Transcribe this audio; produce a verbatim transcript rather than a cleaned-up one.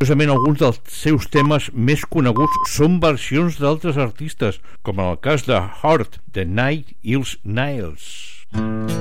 Curiosament, alguns dels seus temes més coneguts són versions d'altres artistes, com en el cas de Heart, de Nine Inch Nails.